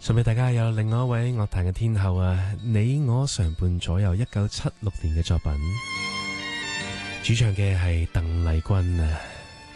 送俾大家有另外一位樂壇嘅天后啊，你我常伴左右1976年嘅作品，主唱嘅係鄧麗君啊。